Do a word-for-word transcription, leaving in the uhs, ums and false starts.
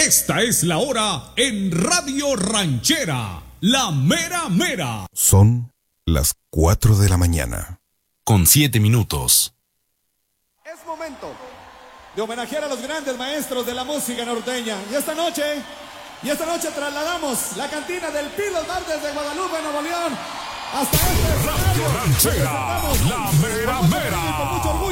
Esta es la hora en Radio Ranchera, la mera mera. Son las cuatro de la mañana, con siete minutos. Es momento de homenajear a los grandes maestros de la música norteña. Y esta noche, y esta noche trasladamos la cantina del Pilos Bar desde Guadalupe, Nuevo León, hasta este Radio Ranchera, la mera mera.